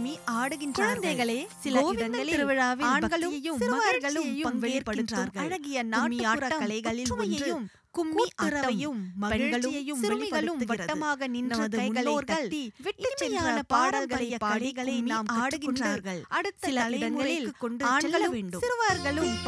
கும்மி ஆடுகின்றார்கள். குழந்தைகளே, சில இடங்களில் திருவிழாவில் ஆண்களும் பக்தியையும் சிறுவர்களும் மகிழ்ச்சியையும் பங்கேற்கின்றார்கள். அழகிய கும்மி நாட்டுப்புற ஆட்டம் கலைகளில் ஒற்றுமையையும் கும்மி கூட்டுறவையும் பெண்களும் சிறுமிகளும் வட்டமாக நின்று கைகளை தட்டி விட்டுச் சென்ற பாடல்களை பாடி நாம் ஆடுகின்றார்கள். அடுத்த சில இடங்களில் தலைமுறைக்கு கொண்டு செல்ல ஆண்களும் வேண்டும். சிறுவர்களும்